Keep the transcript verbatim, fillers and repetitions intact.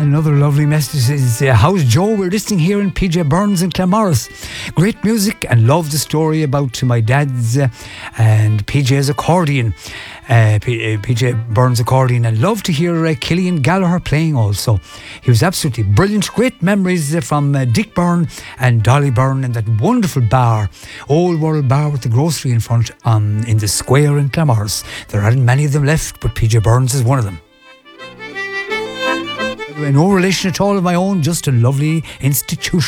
another lovely message is, uh, how's Joe? We're listening here in P J Burns in Claremorris. Great music and love the story about my dad's uh, and P J's accordion. Uh, P- uh, P J Burns accordion, and love to hear uh, Killian Gallagher playing also. He was absolutely brilliant. Great memories uh, from uh, Dick Byrne and Dolly Byrne and that wonderful bar, Old World Bar with the grocery in front um, in the square in Claremorris. There aren't many of them left, but P J Burns is one of them. No relation at all of my own, just a lovely institution.